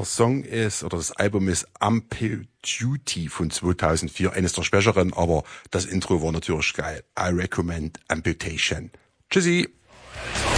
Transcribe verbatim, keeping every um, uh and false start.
Song ist, oder das Album ist Amputee von zweitausendvier, eines der schwächeren, aber das Intro war natürlich geil. I recommend Amputation. Tschüssi!